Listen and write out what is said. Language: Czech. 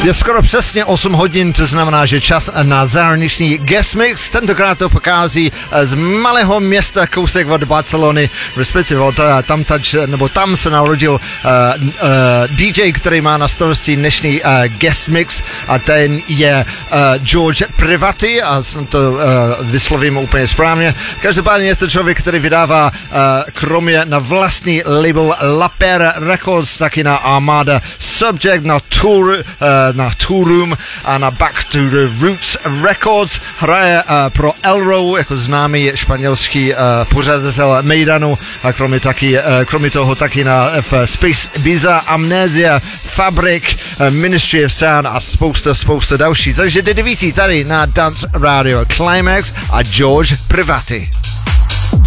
Je skoro přesně 8 hodin, to znamená, že čas na zahraniční guest mix. Tentokrát to pochází z malého města kousek od Barcelony, respektive tam se narodil DJ, který má na starosti dnešní guest mix, a ten je George Privati, a to vyslovím úplně správně. Každopádně je to člověk, který vydává kromě na vlastní label La Pera Records, taky na Armada Subject, na Tourum a na Back to the Roots Records. Hraje pro Elro jako známý španělský pořadatel Mejdanu, a kromě toho taky na Space Ibiza, Amnesia, Fabric, Ministry of Sound a spousta další. Takže D9 tady na Dance Radio Climax a George Privati.